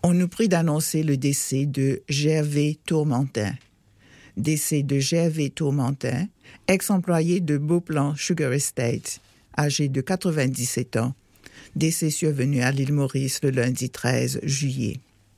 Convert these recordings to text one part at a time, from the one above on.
On nous prie d'annoncer le décès de Gervais Tourmentin. Décès de Gervais Tourmentin, ex-employé de Beauplan Sugar Estate, âgé de 97 ans. Décès survenu à l'île Maurice le lundi 13 juillet.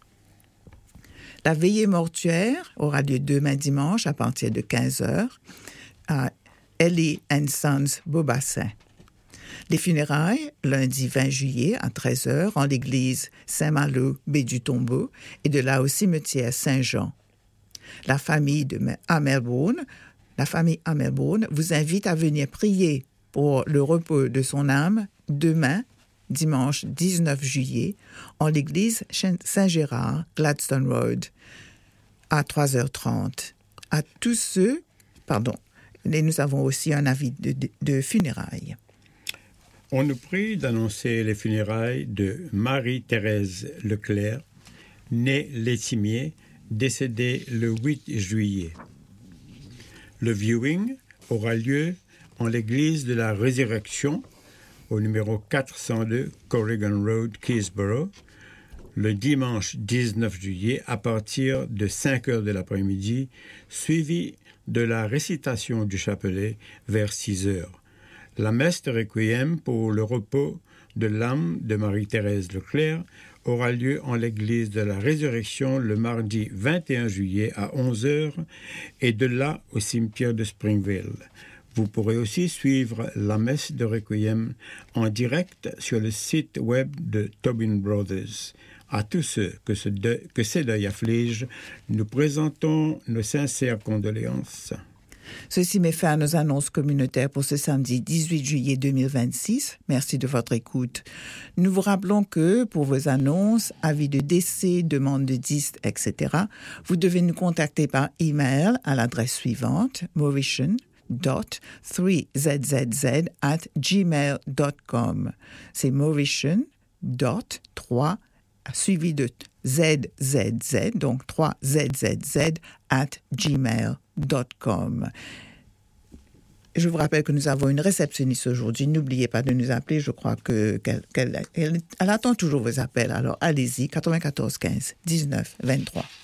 La veillée mortuaire aura lieu demain dimanche à partir de 15h à Ellie & Sons Beaubassin. Les funérailles, lundi 20 juillet à 13h en l'église Saint-Malo, baie du Tombeau, et de là au cimetière Saint-Jean. La famille à Melbourne vous invite à venir prier pour le repos de son âme demain, dimanche 19 juillet, en l'église Saint-Gérard, Gladstone Road, à 3h30. À tous ceux, et nous avons aussi un avis de funérailles. On nous prie d'annoncer les funérailles de Marie-Thérèse Leclerc, née Létimier, décédée le 8 juillet. Le viewing aura lieu en l'église de la Résurrection, au numéro 402 Corrigan Road, Keysborough, le dimanche 19 juillet à partir de 5h de l'après-midi, suivi de la récitation du chapelet vers 6h. La messe de requiem pour le repos de l'âme de Marie-Thérèse Leclerc aura lieu en l'église de la Résurrection le mardi 21 juillet à 11h et de là au cimetière de Springville. Vous pourrez aussi suivre la messe de requiem en direct sur le site web de Tobin Brothers. À tous ceux que ces deuils affligent, nous présentons nos sincères condoléances. Ceci met fin à nos annonces communautaires pour ce samedi 18 juillet 2026. Merci de votre écoute. Nous vous rappelons que pour vos annonces, avis de décès, demandes de disques, etc., vous devez nous contacter par email à l'adresse suivante, mauritian.3zzz@gmail.com. C'est mauritian.3 suivi de ZZZ, donc 3ZZZ@gmail.com. Je vous rappelle que nous avons une réceptionniste aujourd'hui. N'oubliez pas de nous appeler. Je crois qu'elle attend toujours vos appels. Alors allez-y, 94 15 19 23.